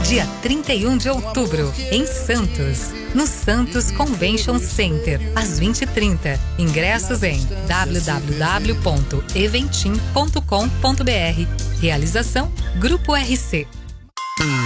dia 31 de outubro, em Santos, no Santos Convention Center, às 20h30. Ingressos em www.eventim.com.br. Realização Grupo RC.